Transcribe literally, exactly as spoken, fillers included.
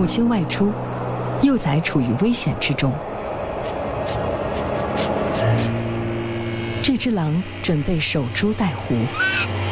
心外出，幼崽处于危险之中。这只狼准备守株待狐，